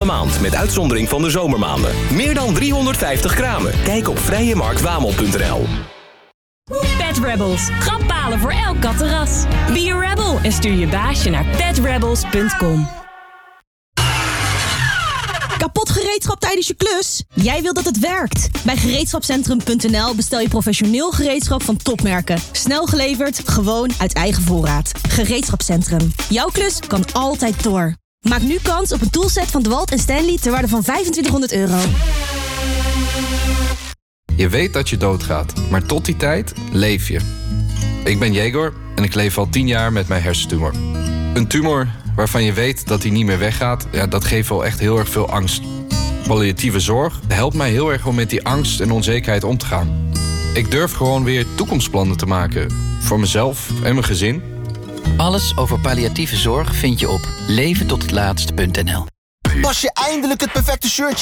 maand, met uitzondering van de zomermaanden. Meer dan 350 kramen. Kijk op vrijemarktwamel.nl. Pet Rebels. Grappalen voor elk katterras. Be a rebel en stuur je baasje naar petrebels.com. Kapot gereedschap tijdens je klus? Jij wil dat het werkt. Bij gereedschapcentrum.nl bestel je professioneel gereedschap van topmerken. Snel geleverd, gewoon uit eigen voorraad. Gereedschapcentrum. Jouw klus kan altijd door. Maak nu kans op een toolset van DeWalt en Stanley ter waarde van €2500. Je weet dat je doodgaat, maar tot die tijd leef je. Ik ben Jegor en ik leef al 10 jaar met mijn hersentumor. Een tumor waarvan je weet dat die niet meer weggaat, ja, dat geeft wel echt heel erg veel angst. Palliatieve zorg helpt mij heel erg om met die angst en onzekerheid om te gaan. Ik durf gewoon weer toekomstplannen te maken. Voor mezelf en mijn gezin. Alles over palliatieve zorg vind je op leventothetlaatst.nl. Pas je eindelijk het perfecte shirtje